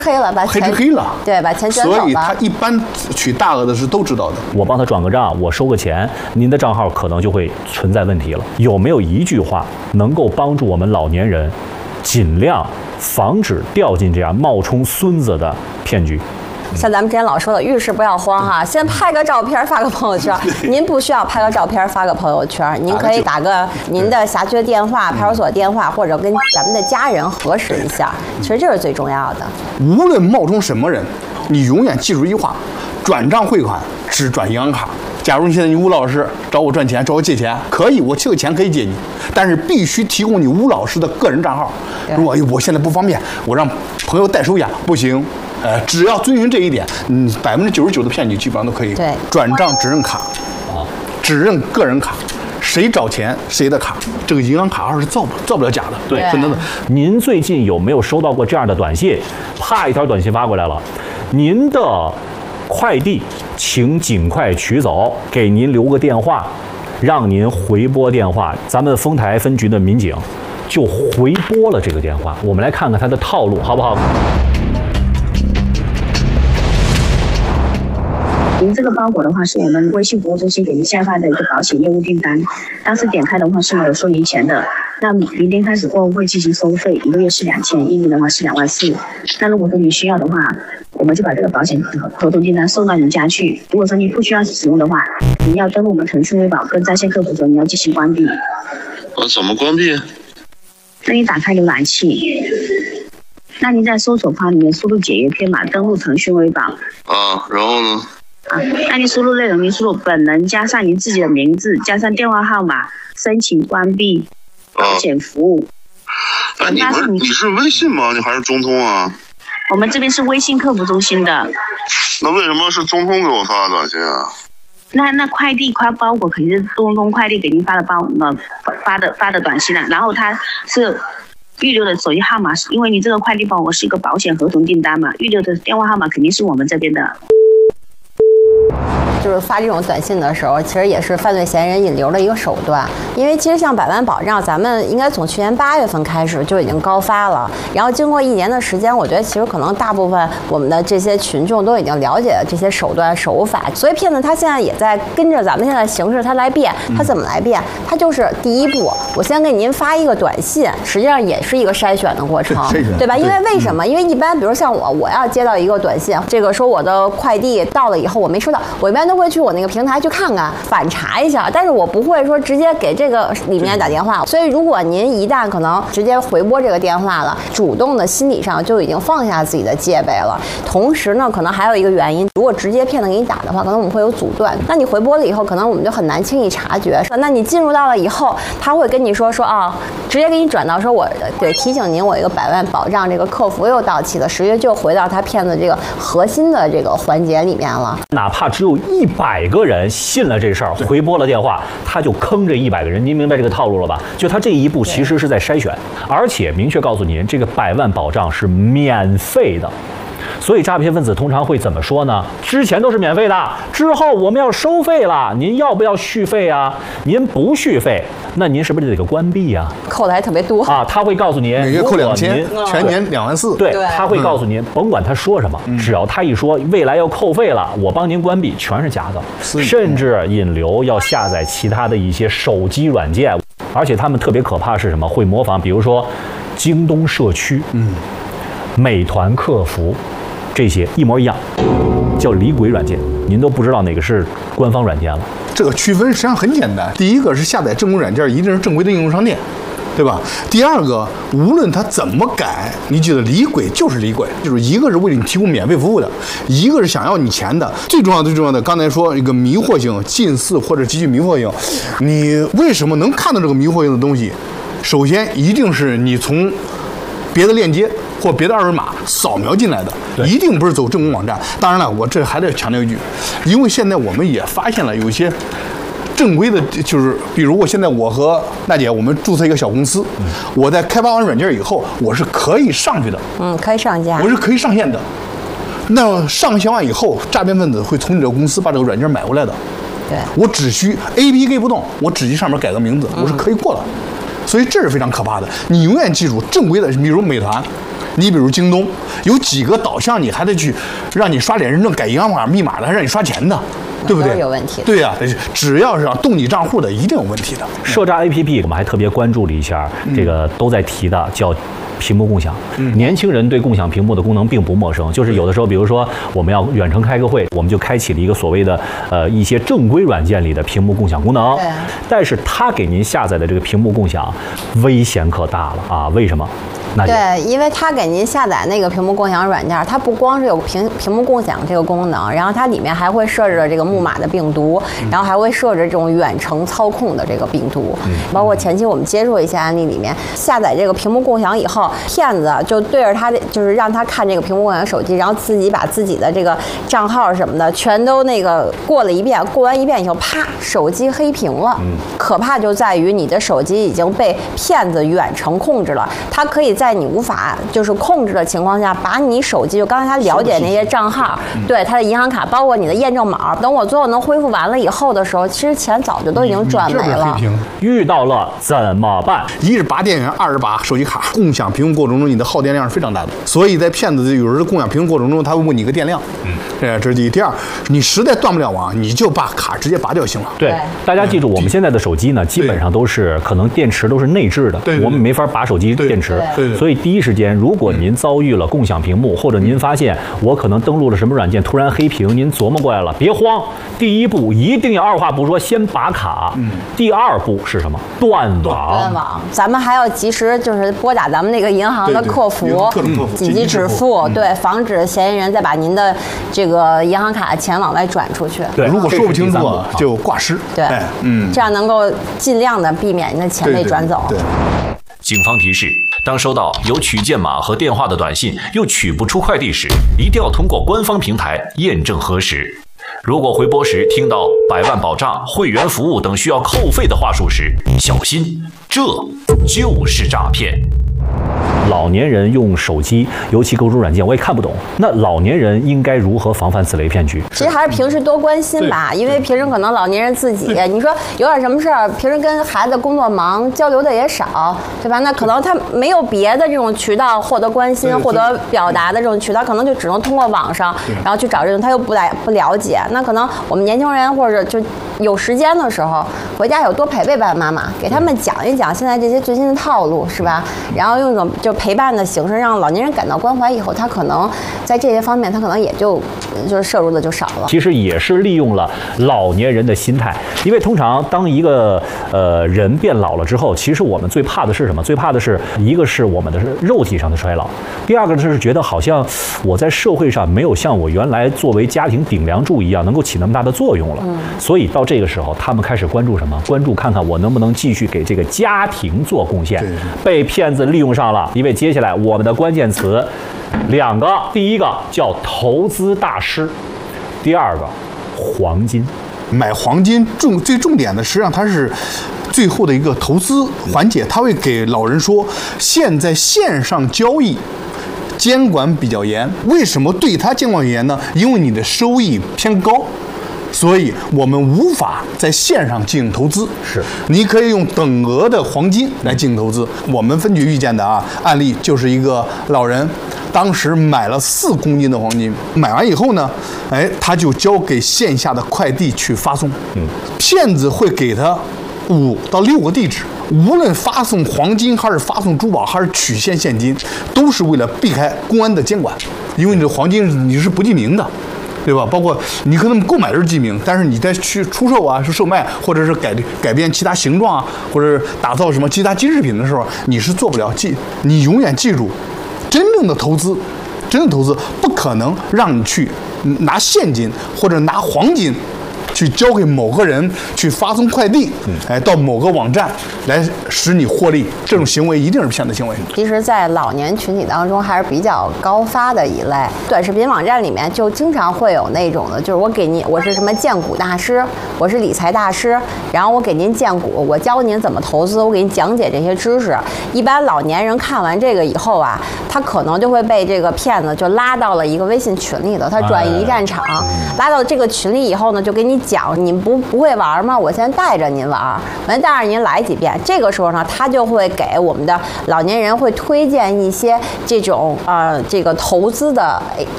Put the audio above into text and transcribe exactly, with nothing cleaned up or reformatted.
黑了，把钱黑吃黑了， 对，把钱卷走了。 所以他一般取大额的是都知道的。 我帮他转个账，我收个钱，您的账号可能就会存在问题了。有没有一句话能够帮助我们老年人尽量防止掉进这样冒充孙子的骗局？ 像咱们之前老说的，遇事不要慌哈，先拍个照片发个朋友圈。您不需要拍个照片发个朋友圈，您可以打个您的辖区的电话、派出所电话，或者跟咱们的家人核实一下。其实这是最重要的。 无论冒充什么人，你永远记住一句话：转账汇款只转银行卡。假如你现在你吴老师找我赚钱，找我借钱，可以，我这个钱可以借你，但是必须提供你吴老师的个人账号。如果我现在不方便，我让朋友代收一下，不行。呃，只要遵循这一点，嗯，百分之九十九的骗局基本上都可以。 对， 转账只认卡，啊，只认个人卡，谁找钱谁的卡，这个银行卡号是造不造不了假的。 对， 真的的。 您最近有没有收到过这样的短信？啪，一条短信发过来了，您的快递请尽快取走，给您留个电话，让您回拨电话。咱们丰台分局的民警就回拨了这个电话。我们来看看他的套路，好不好？ 您这个包裹的话是我们微信服务中心给您下发的一个保险业务订单，当时点开的话是没有收您钱的。那明天开始过后会进行收费，一个月是两千，一年的话是两万四。那如果说您需要的话，我们就把这个保险合同订单送到您家去。如果说您不需要使用的话，您要登录我们腾讯微保跟在线客服中，你要进行关闭。 呃，怎么关闭？ 那你打开浏览器，那您在搜索框里面输入检阅编码，登录腾讯微保。 啊，然后呢？ 啊，那您输入内容，您输入本人加上您自己的名字，加上电话号码，申请关闭保险服务。 哎、啊，你们你是微信吗？你还是中通啊？ 我们这边是微信客服中心的。 那为什么是中通给我发的短信啊？ 那那快递快包裹肯定是中通快递给您发的包呃发的发的短信了，然后它是预留的手机号码，因为你这个快递包裹是一个保险合同订单嘛，预留的电话号码肯定是我们这边的。 就是发这种短信的时候，其实也是犯罪嫌疑人引流的一个手段。因为其实像百万保障，咱们应该从去年八月份开始就已经高发了。然后经过一年的时间，我觉得其实可能大部分我们的这些群众都已经了解这些手段手法。所以骗子他现在也在跟着咱们现在形势他来变。他怎么来变？他就是第一步，我先给您发一个短信，实际上也是一个筛选的过程，对吧？因为为什么？因为一般比如像我，我要接到一个短信，这个说我的快递到了以后我没收到，我一般都会去我那个平台去看看，反查一下，但是我不会说直接给这个里面打电话。所以如果您一旦可能直接回拨这个电话了，主动的心理上就已经放下自己的戒备了。同时呢，可能还有一个原因，如果直接骗子给你打的话，可能我们会有阻断。那你回拨了以后，可能我们就很难轻易察觉。那你进入到了以后，他会跟你说说啊，直接给你转到说我对提醒您，我一个百万保障这个客服又到期了，直接就回到他骗子这个核心的这个环节里面了。 哪怕只有一百个人信了这事儿，回拨了电话，他就坑这一百个人。您明白这个套路了吧？就他这一步其实是在筛选，而且明确告诉您，这个百万保障是免费的。所以诈骗分子通常会怎么说呢？之前都是免费的，之后我们要收费了，您要不要续费啊？您不续费，那您是不是得给关闭呀？ 扣的还特别多啊！他会告诉您， 每月扣两千，全年两万四。 对，他会告诉您，甭管他说什么，只要他一说未来要扣费了，我帮您关闭，全是假的，甚至引流要下载其他的一些手机软件，而且他们特别可怕是什么？会模仿，比如说京东社区，嗯，美团客服。这些一模一样，叫李鬼软件，您都不知道哪个是官方软件了。 这个区分实际上很简单，第一个是下载正规软件，一定是正规的应用商店，对吧？第二个，无论它怎么改，你记得李鬼就是李鬼，就是一个是为你提供免费服务的，一个是想要你钱的。最重要最重要的，刚才说一个迷惑性、近似或者极具迷惑性，你为什么能看到这个迷惑性的东西？首先，一定是你从别的链接或别的二维码扫描进来的，一定不是走正规网站。当然了，我这还得强调一句，因为现在我们也发现了有一些正规的，就是比如我现在我和娜姐我们注册一个小公司，嗯、我在开发完软件以后，我是可以上去的， 嗯，可以上架， 我是可以上线的。那上线完以后，诈骗分子会从你这个公司把这个软件买回来的。 对， 我只需 A P K 不动，我只需上面改个名字，我是可以过了。嗯，所以这是非常可怕的。你永远记住，正规的，比如美团， 你比如京东，有几个导向你还得去让你刷脸认证、改银行卡密码的，还让你刷钱的，对不对？ 有问题。 对呀、啊，只要是要动你账户的，一定有问题的。 社诈 A P P 我们还特别关注了一下，这个都在提的叫屏幕共享。嗯、年轻人对共享屏幕的功能并不陌生，就是有的时候，比如说我们要远程开个会，我们就开启了一个所谓的呃一些正规软件里的屏幕共享功能。 对。 但是它给您下载的这个屏幕共享，危险可大了啊！为什么？ 对，因为它给您下载那个屏幕共享软件，它不光是有屏屏幕共享这个功能，然后它里面还会设置这个木马的病毒，然后还会设置这种远程操控的这个病毒。包括前期我们接触一些案例里面，下载这个屏幕共享以后，骗子就对着他，就是让他看这个屏幕共享手机，然后自己把自己的这个账号什么的全都那个过了一遍，过完一遍以后，啪，手机黑屏了。可怕就在于你的手机已经被骗子远程控制了，它可以在你无法就是控制的情况下，把你手机就刚才他了解那些账号，对他的银行卡，包括你的验证码，等我最后能恢复完了以后的时候，其实钱早就都已经赚没了。 遇到了怎么办？ 一是拔电源，二是拔手机卡。共享屏幕过程中，你的耗电量是非常大的，所以在骗子有时候共享屏幕过程中，他会问你一个电量，嗯，这是第一。第二，你实在断不了网，你就把卡直接拔掉就行了。 对，大家记住，我们现在的手机呢，基本上都是可能电池都是内置的，我们没法拔手机电池， 对， 所以第一时间，如果您遭遇了共享屏幕，或者您发现我可能登录了什么软件突然黑屏，您琢磨过来了，别慌，第一步一定要二话不说先拔卡，嗯，第二步是什么？断网。 断网，咱们还要及时就是拨打咱们那个银行的客服，紧急支付，对，防止嫌疑人再把您的这个银行卡钱往外转出去。 对，如果说不清楚就挂失。 对，嗯，这样能够尽量的避免您的钱被转走。 对。 警方提示：当收到有取件码和电话的短信，又取不出快递时，一定要通过官方平台验证核实。如果回拨时听到百万保障、会员服务等需要扣费的话术时，小心，这就是诈骗。 老年人用手机，尤其购物软件，我也看不懂。那老年人应该如何防范此类骗局？ 其实还是平时多关心吧，因为平时可能老年人自己，你说有点什么事儿，平时跟孩子工作忙，交流的也少，对吧？那可能他没有别的这种渠道获得关心、获得表达的这种渠道，可能就只能通过网上，然后去找这种他又不来不了解。那可能我们年轻人或者就有时间的时候，回家有多陪陪爸爸妈妈，给他们讲一讲现在这些最新的套路，是吧？然后用一种就陪伴的形式，让老年人感到关怀以后，他可能在这些方面，他可能也就就是摄入的就少了。 其实也是利用了老年人的心态，因为通常当一个呃人变老了之后，其实我们最怕的是什么？最怕的是一个是我们的肉体上的衰老，第二个就是觉得好像我在社会上没有像我原来作为家庭顶梁柱一样能够起那么大的作用了。嗯、所以到这个时候，他们开始关注什么？关注看看我能不能继续给这个家庭做贡献。被骗子利用上了，因为接下来我们的关键词两个，第一个叫投资大师，第二个黄金。 买黄金重最重点的，实际上它是最后的一个投资环节，它会给老人说，现在线上交易监管比较严，为什么对它监管严呢？因为你的收益偏高。所以我们无法在线上进行投资， 是你可以用等额的黄金来进行投资。我们分局遇见的啊案例就是一个老人，当时买了四公斤的黄金，买完以后呢，哎，他就交给线下的快递去发送。嗯，骗子会给他五到六个地址，无论发送黄金还是发送珠宝还是取现现金，都是为了避开公安的监管，因为你的黄金你是不记名的。对吧？包括你可能购买的是记名，但是你再去出售啊、是售卖，或者是改改变其他形状啊，或者是打造什么其他金饰品的时候，你是做不了记。你永远记住，真正的投资，真正的投资不可能让你去拿现金或者拿黄金去交给某个人去发送快递，哎，到某个网站来使你获利，这种行为一定是骗子行为。 其实，在老年群体当中还是比较高发的一类。短视频网站里面就经常会有那种的，就是我给你，我是什么荐股大师， 我是理财大师，然后我给您荐股，我教您怎么投资，我给您讲解这些知识。一般老年人看完这个以后啊，他可能就会被这个骗子就拉到了一个微信群里头，他转移战场，拉到这个群里以后呢，就给你讲，你不不会玩吗？我先带着您玩，我先带着您来几遍。这个时候呢，他就会给我们的老年人会推荐一些这种呃这个投资的